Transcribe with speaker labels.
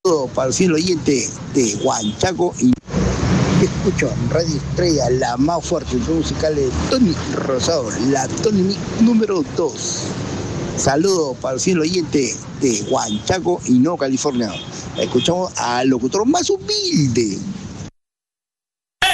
Speaker 1: Todo para el cielo oyente de Huanchaco y escucho en Radio Estrella, la más fuerte musical de Tony Rosado, la Tony Mix número 2. Saludos para el cielo oyente de Huanchaco y no California. Escuchamos al locutor más humilde